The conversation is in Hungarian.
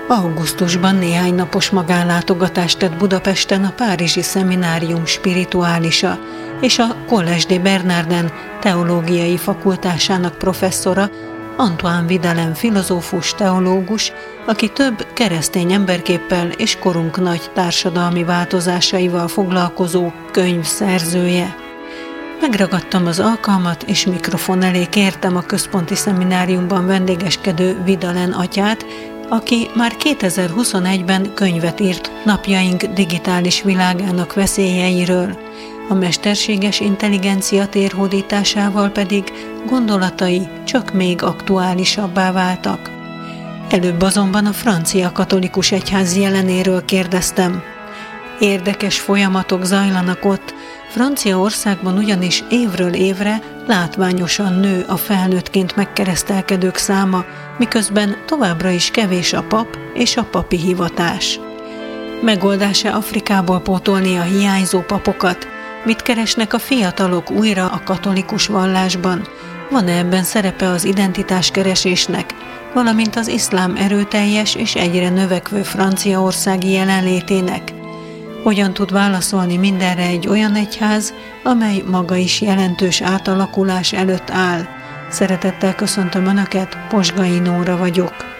Augusztusban néhány napos magánlátogatást tett Budapesten a Párizsi Szeminárium spirituálisa és a Collège de Bernardin teológiai fakultásának professzora, Antoine Vidalin filozófus, teológus, aki több keresztény emberképpel és korunk nagy társadalmi változásaival foglalkozó könyv szerzője. Megragadtam az alkalmat, és mikrofon elé kértem a központi szemináriumban vendégeskedő Vidalin atyát, aki már 2021-ben könyvet írt napjaink digitális világának veszélyeiről, a mesterséges intelligencia térhódításával pedig gondolatai csak még aktuálisabbá váltak. Előbb azonban a francia katolikus egyház jelenéről kérdeztem. Érdekes folyamatok zajlanak ott, Franciaországban ugyanis évről évre látványosan nő a felnőttként megkeresztelkedők száma, miközben továbbra is kevés a pap és a papi hivatás. Megoldás-e Afrikából pótolni a hiányzó papokat? Mit keresnek a fiatalok újra a katolikus vallásban? Van-e ebben szerepe az identitáskeresésnek, valamint az iszlám erőteljes és egyre növekvő franciaországi jelenlétének? Hogyan tud válaszolni mindenre egy olyan egyház, amely maga is jelentős átalakulás előtt áll? Szeretettel köszöntöm Önöket, Posgai Nóra vagyok.